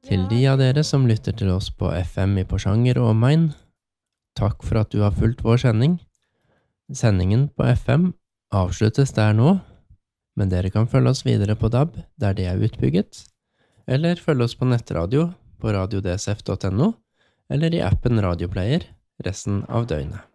Til de av dere som lytter til oss på FM i Porsanger og omegn, takk for at du har fulgt vår sending. Sendingen på FM avsluttes der nå, men dere kan følge oss videre på DAB der det er utbygget, eller følge oss på nettradio på radiodsf.no, eller i appen Radioplayer resten av døgnet.